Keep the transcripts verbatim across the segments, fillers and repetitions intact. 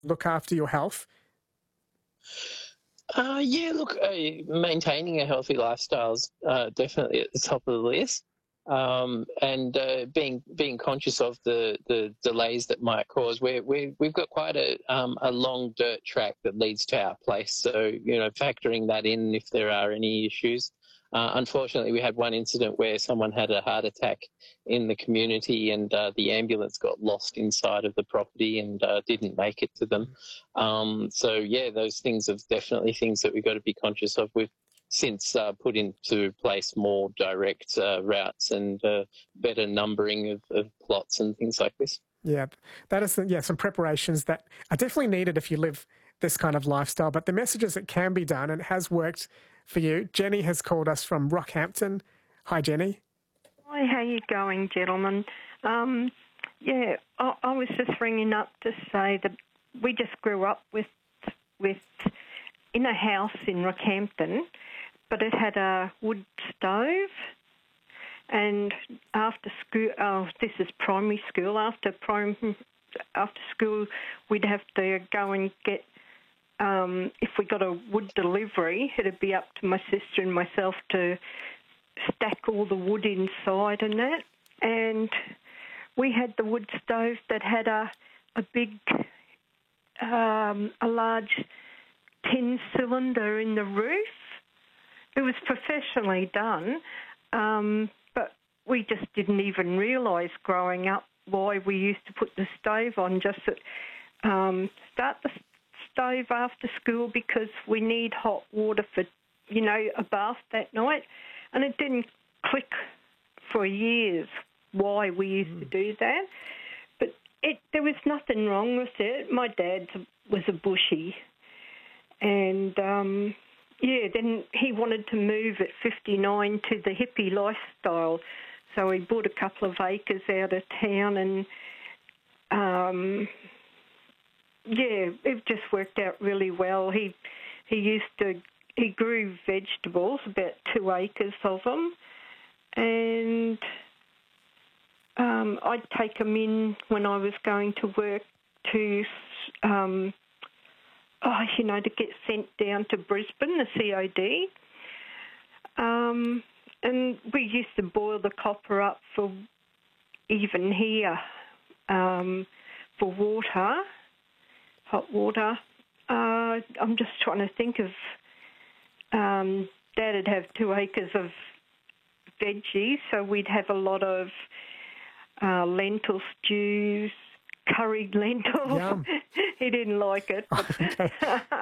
look after your health? Uh, yeah, look, uh, maintaining a healthy lifestyle is uh, definitely at the top of the list. Um, and uh, being being conscious of the, the delays that might cause. We're, we we've got quite a um, a long dirt track that leads to our place, so you know factoring that in if there are any issues. Uh, unfortunately, we had one incident where someone had a heart attack in the community, and uh, the ambulance got lost inside of the property and uh, didn't make it to them. Um, so yeah, those things are definitely things that we've got to be conscious of. We've since uh, put into place more direct uh, routes and uh, better numbering of, of plots and things like this. Yeah, that is, yeah, some preparations that are definitely needed if you live this kind of lifestyle. But the message is it can be done and it has worked for you. Jenny has called us from Rockhampton. Hi, Jenny. Hi, how you going, gentlemen? Um, yeah, I, I was just ringing up to say that we just grew up with with in a house in Rockhampton, but it had a wood stove. And after school, oh, this is primary school. After prim, after school, we'd have to go and get. Um, if we got a wood delivery, it'd be up to my sister and myself to stack all the wood inside and that. And we had the wood stove that had a a big, um, a large tin cylinder in the roof. It was professionally done, um, but we just didn't even realise growing up why we used to put the stove on, just to um, start the stove after school because we need hot water for, you know, a bath that night. And it didn't click for years why we used mm. to do that. But it, there was nothing wrong with it. My dad was a bushie. And, um, yeah, then he wanted to move at fifty-nine to the hippie lifestyle. So he bought a couple of acres out of town and, um, yeah, it just worked out really well. He he used to, he grew vegetables, about two acres of them, and um, I'd take them in when I was going to work to, um, oh, you know, to get sent down to Brisbane, the C O D. Um, and we used to boil the copper up for, even here, um, for water, hot water. Uh, I'm just trying to think of, um, Dad would have two acres of veggies, so we'd have a lot of uh, lentil stews, curried lentils. Yum. He didn't like it. But Okay.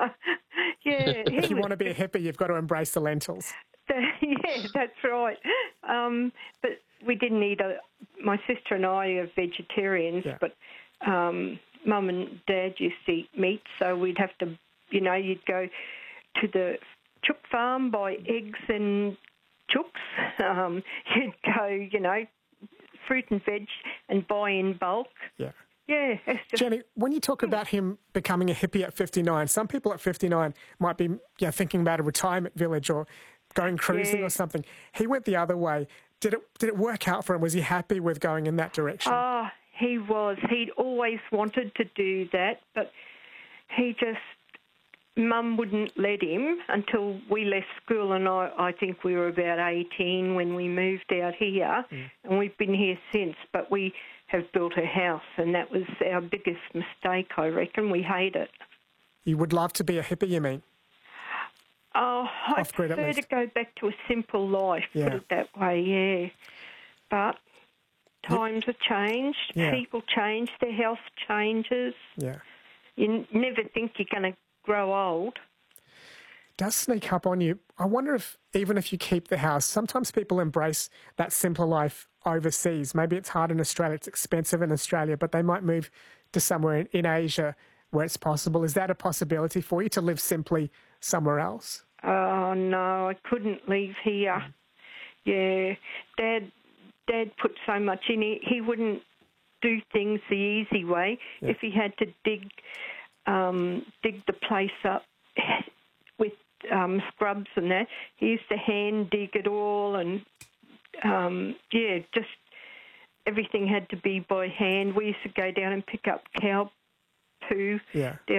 yeah, If you want to be a hippie, you've got to embrace the lentils. Yeah, that's right. Um, but we didn't eat a. My sister and I are vegetarians, yeah. but um, Mum and Dad used to eat meat, so we'd have to, you know, you'd go to the chook farm, buy eggs and chooks. Um, you'd go, you know, fruit and veg and buy in bulk. Yeah. Yeah. It's just, Jenny, when you talk about him becoming a hippie at fifty-nine, some people at fifty-nine might be yeah, thinking about a retirement village or going cruising yeah. or something. He went the other way. Did it did it work out for him? Was he happy with going in that direction? Oh, he was. He'd always wanted to do that, but he just, Mum wouldn't let him until we left school, and I, I think we were about eighteen when we moved out here, mm. and we've been here since, but we have built a house, and that was our biggest mistake, I reckon. We hate it. You would love to be a hippie, you mean? Oh, I prefer to go back to a simple life, yeah. put it that way, yeah. But times have changed, yeah. people change, their health changes. Yeah. You never think you're going to grow old. It does sneak up on you. I wonder if, even if you keep the house, sometimes people embrace that simpler life overseas. Maybe it's hard in Australia, it's expensive in Australia, but they might move to somewhere in, in Asia where it's possible. Is that a possibility for you, to live simply somewhere else? Oh, no, I couldn't leave here. Yeah, Dad Dad put so much in. He, he wouldn't do things the easy way. Yeah. If he had to dig um, dig the place up with um, scrubs and that, he used to hand dig it all, and, um, yeah, just everything had to be by hand. We used to go down and pick up cow two Yeah. down